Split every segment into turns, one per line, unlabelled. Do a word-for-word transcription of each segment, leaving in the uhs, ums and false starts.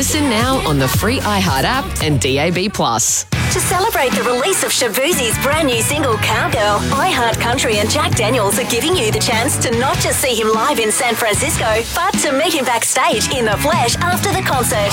Listen now on the free iHeart app and D A B plus.
To celebrate the release of Shaboozie's brand new single, Cowgirl, iHeart Country and Jack Daniels are giving you the chance to not just see him live in San Francisco, but to meet him backstage in the flesh after the concert.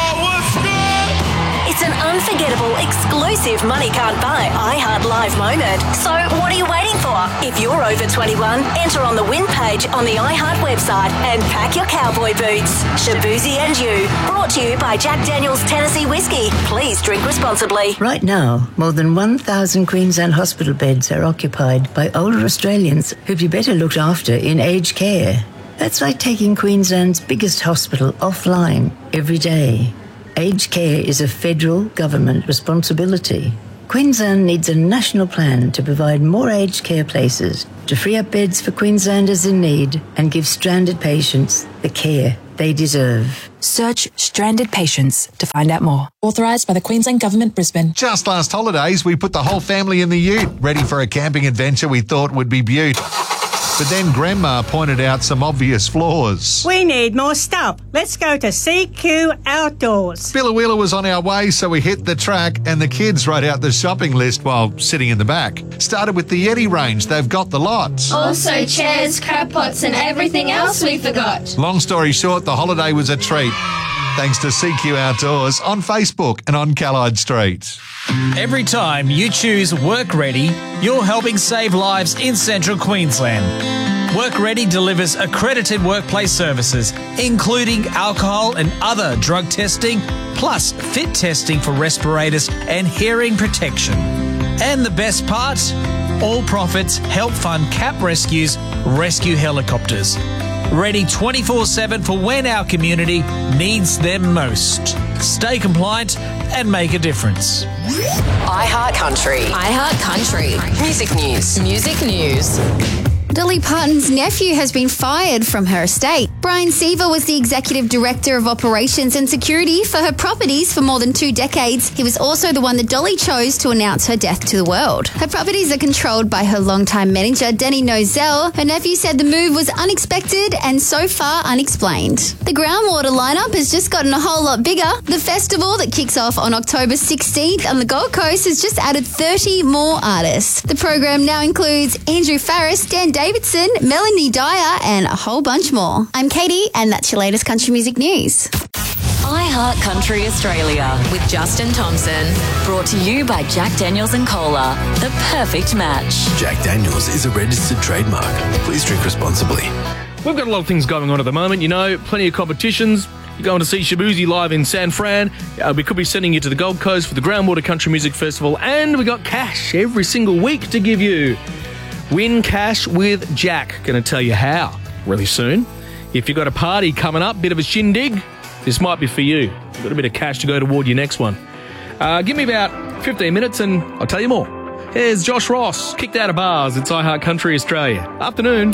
It's an unforgettable, exclusive money can't buy iHeart Live moment. So what are you waiting for? If you're over twenty-one, enter on the win page on the iHeart website and pack your cowboy boots. Shaboozie and You, brought to you by Jack Daniels Tennessee Whiskey. Please drink responsibly.
Right now, more than one thousand Queensland hospital beds are occupied by older Australians who'd be better looked after in aged care. That's like taking Queensland's biggest hospital offline every day. Aged care is a federal government responsibility. Queensland needs a national plan to provide more aged care places, to free up beds for Queenslanders in need and give stranded patients the care they deserve.
Search Stranded Patients to find out more. Authorised by the Queensland Government, Brisbane.
Just last holidays, we put the whole family in the ute, ready for a camping adventure we thought would be beaut. But then Grandma pointed out some obvious flaws.
We need more stuff. Let's go to C Q Outdoors.
Billawheeler was on our way, so we hit the track and the kids wrote out the shopping list while sitting in the back. Started with the Yeti range. They've got the lot.
Also chairs, crab pots and everything else we forgot.
Long story short, the holiday was a treat. Thanks to C Q Outdoors on Facebook and on Callide Street.
Every time you choose Work Ready, you're helping save lives in Central Queensland. Work Ready delivers accredited workplace services, including alcohol and other drug testing, plus fit testing for respirators and hearing protection. And the best part? All profits help fund CAP Rescue's rescue helicopters. Ready twenty-four seven for when our community needs them most. Stay compliant and make a difference.
iHeart Country. iHeart Country. Music news. Music news.
Dolly Parton's nephew has been fired from her estate. Brian Seaver was the Executive Director of Operations and Security for her properties for more than two decades. He was also the one that Dolly chose to announce her death to the world. Her properties are controlled by her longtime manager, Denny Nozell. Her nephew said the move was unexpected and so far unexplained. The groundwater lineup has just gotten a whole lot bigger. The festival that kicks off on October sixteenth on the Gold Coast has just added thirty more artists. The program now includes Andrew Farris, Dan Davidson, Melanie Dyer, and a whole bunch more. I'm Katie, and that's your latest country music news.
iHeart Country Australia with Justin Thompson. Brought to you by Jack Daniels and Cola. The perfect match.
Jack Daniels is a registered trademark. Please drink responsibly.
We've got a lot of things going on at the moment, you know, plenty of competitions. You're going to see Shaboozie live in San Fran. Uh, we could be sending you to the Gold Coast for the Groundwater Country Music Festival. And we got cash every single week to give you. Win cash with Jack. Going to tell you how really soon. If you've got a party coming up, bit of a shindig, this might be for you. You've got a bit of cash to go toward your next one. Uh, give me about fifteen minutes and I'll tell you more. Here's Josh Ross, kicked out of bars. It's iHeart Country Australia. Afternoon.